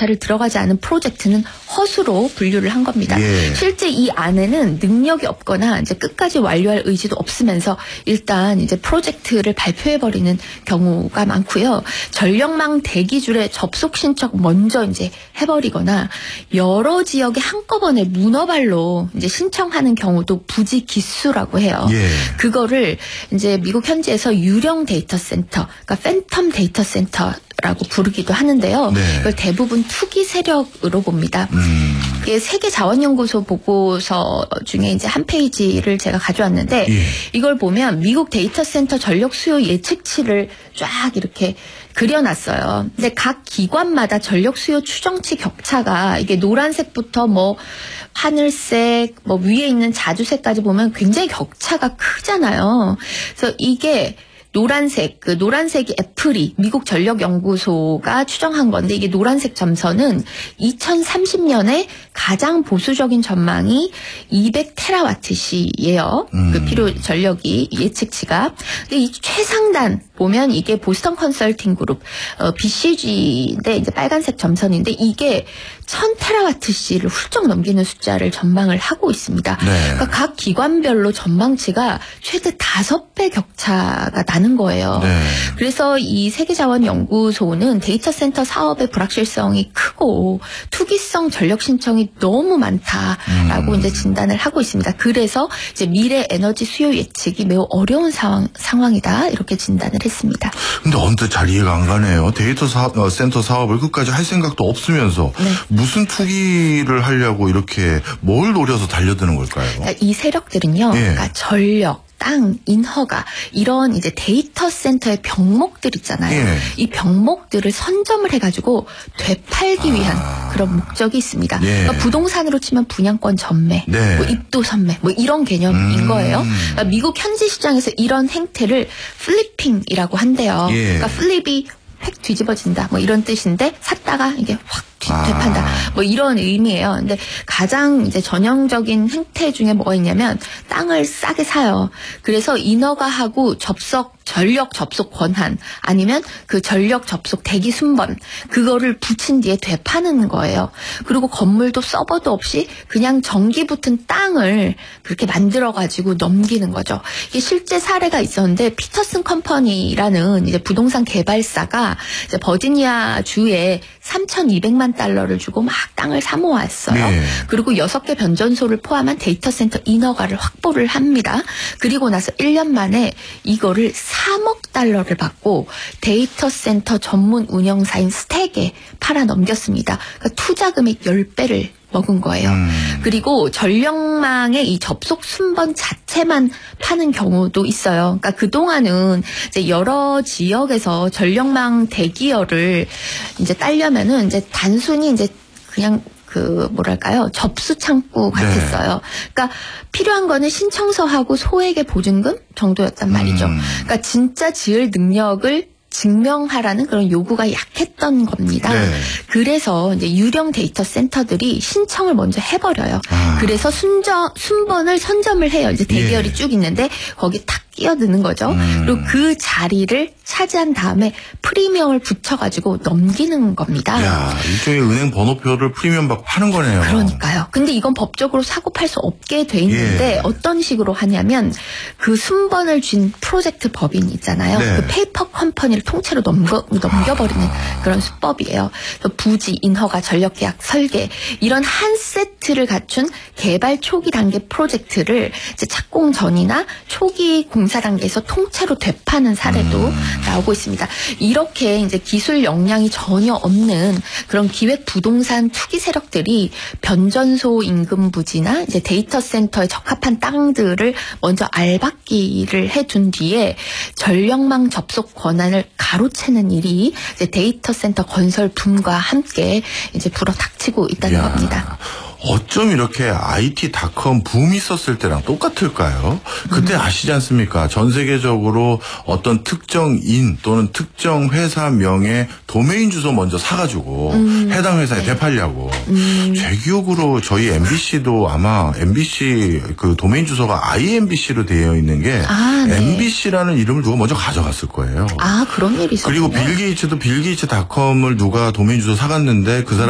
절차를 들어가지 않은 프로젝트는 허수로 분류를 한 겁니다. 예. 실제 이 안에는 능력이 없거나 이제 끝까지 완료할 의지도 없으면서 일단 이제 프로젝트를 발표해버리는 경우가 많고요. 전력망 대기줄에 접속 신청 먼저 이제 해버리거나 여러 지역에 한꺼번에 문어발로 이제 신청하는 경우도 부지기수라고 해요. 예. 그거를 이제 미국 현지에서 유령 데이터 센터, 그러니까 팬텀 데이터 센터라고 부르기도 하는데요. 네. 이걸 대부분 투기 세력으로 봅니다. 이게 세계자원연구소 보고서 중에 이제 한 페이지를 제가 가져왔는데 예. 이걸 보면 미국 데이터 센터 전력 수요 예측치를 쫙 이렇게 그려놨어요. 근데 각 기관마다 전력 수요 추정치 격차가 이게 노란색부터 뭐 하늘색, 뭐 위에 있는 자주색까지 보면 굉장히 격차가 크잖아요. 그래서 이게 노란색이 애플이 미국 전력연구소가 추정한 건데 이게 노란색 점선은 2030년에 가장 보수적인 전망이 200테라와트시예요. 그 필요 전력이 예측치가. 근데 이 최상단 보면 이게 보스턴 컨설팅 그룹 BCG인데 이제 빨간색 점선인데 이게 1000테라와트시를 훌쩍 넘기는 숫자를 전망을 하고 있습니다. 네. 그러니까 각 기관별로 전망치가 최대 5배 격차가 나는 거예요. 네. 그래서 이 세계자원연구소는 데이터 센터 사업의 불확실성이 크고 투기성 전력 신청이 너무 많다라고 이제 진단을 하고 있습니다. 그래서 이제 미래 에너지 수요 예측이 매우 어려운 상황이다 이렇게 진단을 했습니다. 근데 언뜻 잘 이해가 안 가네요. 데이터 센터 사업을 끝까지 할 생각도 없으면서 네. 무슨 투기를 하려고 이렇게 뭘 노려서 달려드는 걸까요? 그러니까 이 세력들은요. 예. 그러니까 전력, 땅, 인허가 이런 이제 데이터 센터의 병목들 있잖아요. 예. 이 병목들을 선점을 해가지고 되팔기 위한 그런 목적이 있습니다. 예. 그러니까 부동산으로 치면 분양권 전매, 네. 뭐 입도 선매, 뭐 이런 개념인 거예요. 그러니까 미국 현지 시장에서 이런 행태를 플리핑이라고 한대요. 예. 그러니까 플립이 획 뒤집어진다, 뭐 이런 뜻인데 샀다가 이게 확 되판다. 뭐 이런 의미예요. 근데 가장 이제 전형적인 행태 중에 뭐가 있냐면 땅을 싸게 사요. 그래서 인허가하고 전력 접속 권한 아니면 그 전력 접속 대기 순번 그거를 붙인 뒤에 되파는 거예요. 그리고 건물도 서버도 없이 그냥 전기 붙은 땅을 그렇게 만들어 가지고 넘기는 거죠. 이게 실제 사례가 있었는데 피터슨 컴퍼니라는 이제 부동산 개발사가 이제 버지니아 주에 3,200만 달러를 주고 막 땅을 사모았어요. 네. 그리고 6개 변전소를 포함한 데이터 센터 인허가를 확보를 합니다. 그리고 나서 1년 만에 이거를 3억 달러를 받고 데이터 센터 전문 운영사인 스택에 팔아 넘겼습니다. 그러니까 투자 금액 10배를 먹은 거예요. 그리고 전력망의 이 접속 순번 자체만 파는 경우도 있어요. 그러니까 그동안은 이제 여러 지역에서 전력망 대기열을 이제 따려면은 이제 단순히 이제 그냥 접수 창구 같았어요. 그러니까 필요한 거는 신청서하고 소액의 보증금 정도였단 말이죠. 그러니까 진짜 지을 능력을 증명하라는 그런 요구가 약했던 겁니다. 네. 그래서 이제 유령 데이터 센터들이 신청을 먼저 해버려요. 그래서 순번을 선점을 해요. 이제 대기열이 예. 쭉 있는데 거기 탁 끼어드는 거죠. 그리고 그 자리를 차지한 다음에 프리미엄을 붙여가지고 넘기는 겁니다. 야, 일종의 은행 번호표를 프리미엄 받고 파는 거네요. 그러니까요. 근데 이건 법적으로 사고 팔 수 없게 돼 있는데 예. 어떤 식으로 하냐면 그 순번을 쥔 프로젝트 법인 있잖아요. 네. 그 페이퍼 컴퍼니를 통째로 넘겨버리는 그런 수법이에요. 그래서 부지, 인허가, 전력계약, 설계 이런 한 세트를 갖춘 개발 초기 단계 프로젝트를 이제 착공 전이나 초기 공사 단계에서 통째로 되파는 사례도 나오고 있습니다. 이렇게 이제 기술 역량이 전혀 없는 그런 기획 부동산 투기 세력들이 변전소 인근 부지나 이제 데이터 센터에 적합한 땅들을 먼저 알박기를 해둔 뒤에 전력망 접속 권한을 가로채는 일이 이제 데이터 센터 건설 붐과 함께 이제 불어닥치고 있다는 이야. 겁니다. 어쩜 이렇게 IT.com 붐이 있었을 때랑 똑같을까요? 그때 아시지 않습니까? 전 세계적으로 어떤 특정인 또는 특정 회사명의 도메인 주소 먼저 사가지고 해당 회사에 되팔려고. 제 기억으로 저희 MBC도 아마 MBC 그 도메인 주소가 IMBC로 되어 있는 게 네. MBC라는 이름을 누가 먼저 가져갔을 거예요. 그런 일이 있었군요. 그리고 빌 게이츠도 빌게이츠닷컴을 누가 도메인 주소 사갔는데 그 사람